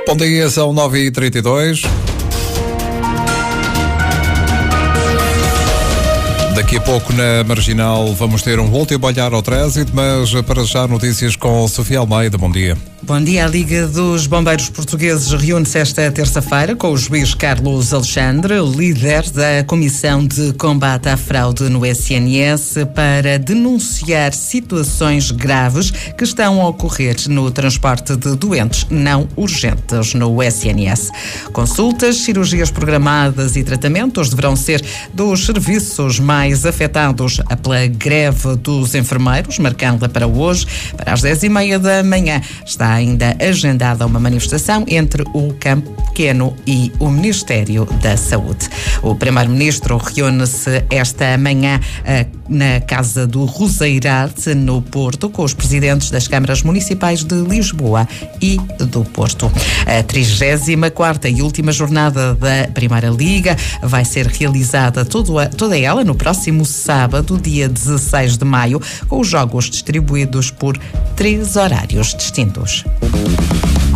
Bom dia, são 9h32. Daqui a pouco na Marginal vamos ter um último olhar ao trânsito, mas para já notícias com Sofia Almeida. Bom dia. Bom dia. A Liga dos Bombeiros Portugueses reúne-se esta terça-feira com o juiz Carlos Alexandre, líder da Comissão de Combate à Fraude no SNS, para denunciar situações graves que estão a ocorrer no transporte de doentes não urgentes no SNS. Consultas, cirurgias programadas e tratamentos deverão ser dos serviços mais afetados pela greve dos enfermeiros, marcando-a para hoje, para as 10h30 da manhã. Está ainda agendada uma manifestação entre o Campo Pequeno e o Ministério da Saúde. O Primeiro-Ministro reúne-se esta manhã na Casa do Roseirate, no Porto, com os presidentes das câmaras municipais de Lisboa e do Porto. A 34ª e última jornada da Primeira Liga vai ser realizada toda ela no próximo sábado, dia 16 de maio, com os jogos distribuídos por 3 horários distintos.